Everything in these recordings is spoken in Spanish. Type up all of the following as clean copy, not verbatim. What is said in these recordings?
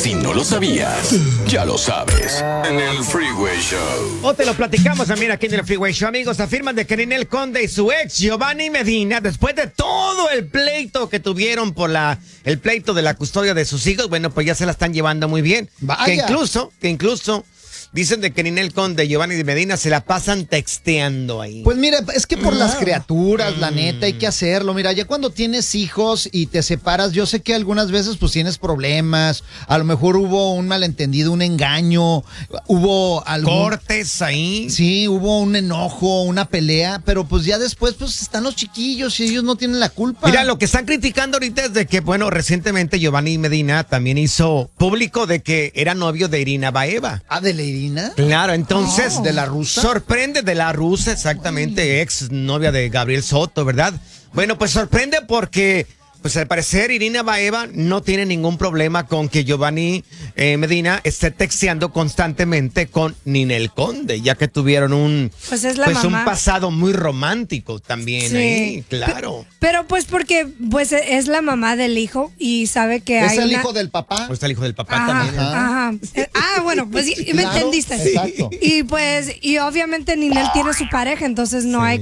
Si no lo sabías, ya lo sabes. En el Freeway Show. O te lo platicamos también aquí en el Freeway Show, amigos. Afirman de que Ninel Conde y su ex Giovanni Medina, después de todo el pleito que tuvieron por el pleito de la custodia de sus hijos, bueno, pues ya se la están llevando muy bien. Vaya. Que incluso dicen de que Ninel Conde y Giovanni Medina se la pasan texteando ahí. Pues mira, es que por las criaturas, la neta, hay que hacerlo. Mira, ya cuando tienes hijos y te separas, yo sé que algunas veces pues tienes problemas, a lo mejor hubo un malentendido, un engaño, hubo cortes ahí. Sí, hubo un enojo, una pelea, pero pues ya después pues están los chiquillos y ellos no tienen la culpa. Mira, lo que están criticando ahorita es de que, bueno, recientemente Giovanni Medina también hizo público de que era novio de Irina Baeva. Ah, ¿de la Irina? Claro, entonces, ¿de la rusa? Sorprende de la rusa, exactamente, ex novia de Gabriel Soto, ¿verdad? Bueno, pues sorprende porque, pues al parecer Irina Baeva no tiene ningún problema con que Giovanni Medina esté texteando constantemente con Ninel Conde, ya que tuvieron un pasado muy romántico también, sí. Ahí, claro. Pero pues porque pues es la mamá del hijo y sabe que ¿Es el hijo del papá? Pues el hijo del papá ajá, también. Ajá. Bueno, pues sí, me entendiste. Sí. Exacto. Y pues, y obviamente Ninel tiene su pareja, entonces no hay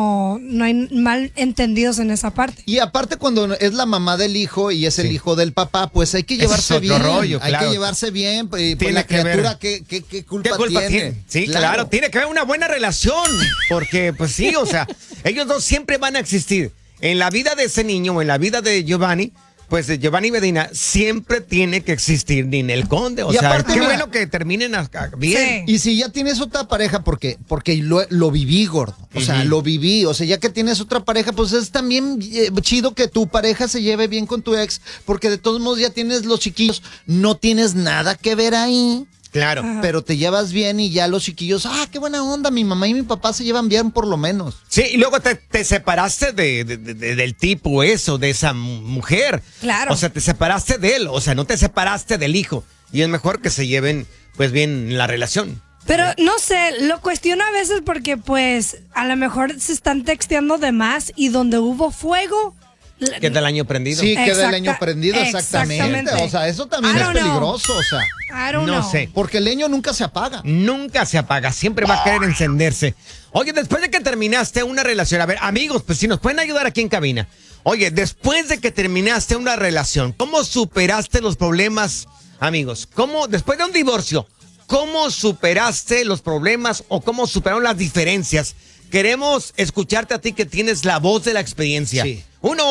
malentendidos en esa parte. Y aparte cuando es la mamá del hijo y es el hijo del papá, pues hay que llevarse bien. Rollo, hay claro. que llevarse bien. Pues tiene la que criatura, ver. ¿qué culpa tiene? Sí, claro, tiene que haber una buena relación. Porque, pues sí, o sea, ellos dos siempre van a existir. En la vida de ese niño o en la vida de Giovanni, pues de Giovanni Medina, siempre tiene que existir Ninel Conde. O sea, aparte, qué bueno que terminen bien. Sí. Y si ya tienes otra pareja, porque lo viví, gordo. O sea, lo viví. O sea, ya que tienes otra pareja, pues es también chido que tu pareja se lleve bien con tu ex, porque de todos modos ya tienes los chiquillos. No tienes nada que ver ahí. Claro. Ajá. Pero te llevas bien y ya los chiquillos, qué buena onda, mi mamá y mi papá se llevan bien por lo menos. Sí, y luego te separaste del tipo eso, de esa mujer. Claro. O sea, te separaste de él, o sea, no te separaste del hijo. Y es mejor que se lleven, pues, bien la relación. Pero no sé, lo cuestiono a veces porque pues a lo mejor se están texteando de más y donde hubo fuego... Queda el año prendido. Sí, queda el leño prendido, exactamente. O sea, eso también es peligroso, o sea. No sé. Porque el leño nunca se apaga. Nunca se apaga, siempre va a querer encenderse. Oye, después de que terminaste una relación, a ver, amigos, pues si nos pueden ayudar aquí en cabina. Oye, después de que terminaste una relación, ¿cómo superaste los problemas, amigos? Después de un divorcio, cómo superaste los problemas o cómo superaron las diferencias? Queremos escucharte a ti que tienes la voz de la experiencia. Sí.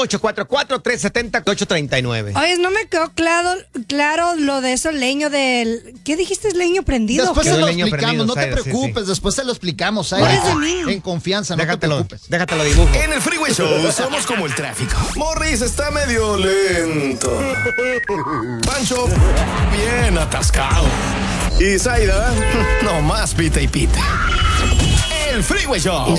1-844-370-839. Oye, no me quedó claro lo de eso, leño del... ¿Qué dijiste? ¿Es leño prendido? Después se lo explicamos, prendido, no te preocupes, después se lo explicamos. En confianza, no te preocupes. Déjatelo dibujo. En el Freeway Show somos como el tráfico. Morris está medio lento. Pancho, bien atascado. Y Zaida, nomás pita y pita. El Freeway Show.